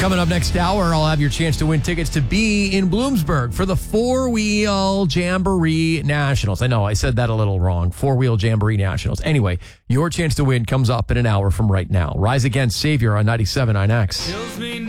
Coming up next hour, I'll have your chance to win tickets to be in Bloomsburg for the Four-Wheel Jamboree Nationals. I know, I said that a little wrong. Four-Wheel Jamboree Nationals. Anyway, your chance to win comes up in an hour from right now. Rise Against Savior on 97.9X.